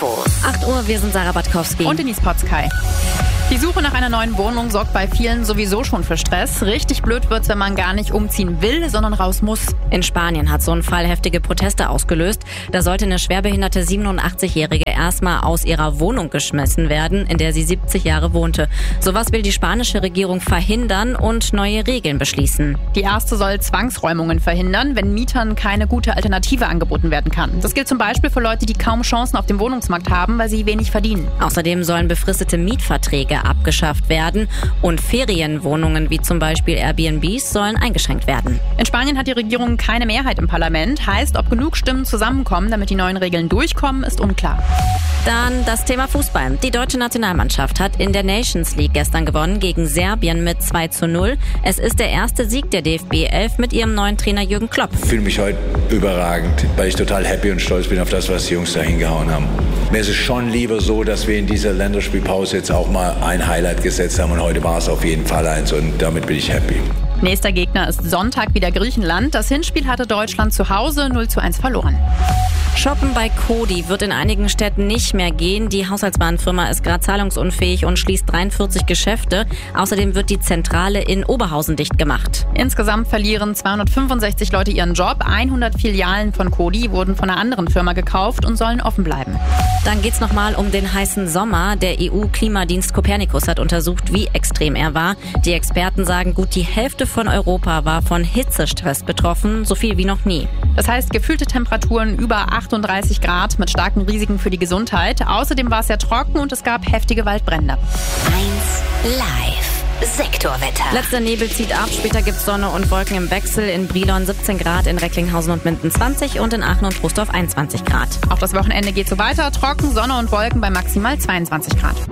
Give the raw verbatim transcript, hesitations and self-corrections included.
Infos. acht Uhr, wir sind Sarah Batkowski. Und Denise Potzkei. Die Suche nach einer neuen Wohnung sorgt bei vielen sowieso schon für Stress. Richtig blöd wird's, wenn man gar nicht umziehen will, sondern raus muss. In Spanien hat so ein Fall heftige Proteste ausgelöst. Da sollte eine schwerbehinderte siebenundachtzig-Jährige erstmal aus ihrer Wohnung geschmissen werden, in der sie siebzig Jahre wohnte. Sowas will die spanische Regierung verhindern und neue Regeln beschließen. Die erste soll Zwangsräumungen verhindern, wenn Mietern keine gute Alternative angeboten werden kann. Das gilt zum Beispiel für Leute, die kaum Chancen auf dem Wohnungsmarkt haben, weil sie wenig verdienen. Außerdem sollen befristete Mietverträge abgeschafft werden und Ferienwohnungen wie zum Beispiel Airbnbs sollen eingeschränkt werden. In Spanien hat die Regierung keine Mehrheit im Parlament. Heißt, ob genug Stimmen zusammenkommen, damit die neuen Regeln durchkommen, ist unklar. Dann das Thema Fußball. Die deutsche Nationalmannschaft hat in der Nations League gestern gewonnen gegen Serbien mit zwei zu null. Es ist der erste Sieg der D F B elf mit ihrem neuen Trainer Jürgen Klopp. Ich fühle mich heute überragend, weil ich total happy und stolz bin auf das, was die Jungs da hingehauen haben. Mir ist es schon lieber so, dass wir in dieser Länderspielpause jetzt auch mal ein Highlight gesetzt haben und heute war es auf jeden Fall eins und damit bin ich happy. Nächster Gegner ist Sonntag wieder Griechenland. Das Hinspiel hatte Deutschland zu Hause null zu eins verloren. Shoppen bei Coty wird in einigen Städten nicht mehr gehen. Die Haushaltswarenfirma ist gerade zahlungsunfähig und schließt dreiundvierzig Geschäfte. Außerdem wird die Zentrale in Oberhausen dicht gemacht. Insgesamt verlieren zweihundertfünfundsechzig Leute ihren Job. hundert Filialen von Coty wurden von einer anderen Firma gekauft und sollen offen bleiben. Dann geht's nochmal um den heißen Sommer. Der E U-Klimadienst Copernicus hat untersucht, wie extrem er war. Die Experten sagen, gut die Hälfte von Europa war von Hitzestress betroffen, so viel wie noch nie. Das heißt, gefühlte Temperaturen über achtunddreißig Grad mit starken Risiken für die Gesundheit. Außerdem war es sehr trocken und es gab heftige Waldbrände. eins Live. Sektorwetter. Letzter Nebel zieht ab, später gibt's Sonne und Wolken im Wechsel. In Brilon siebzehn Grad, in Recklinghausen und Minden zwanzig und in Aachen und Trostorf einundzwanzig Grad. Auch das Wochenende geht so weiter. Trocken, Sonne und Wolken bei maximal zweiundzwanzig Grad.